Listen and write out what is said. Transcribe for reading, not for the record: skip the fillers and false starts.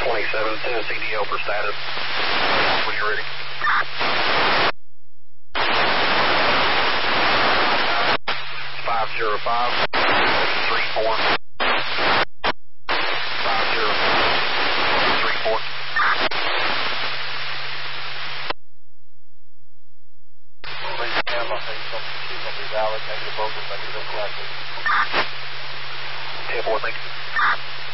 27, Tennessee DL for status. When you're ready. 505, 34. 5034. Valid, negative vocals, negative collective. 10-4, thank you.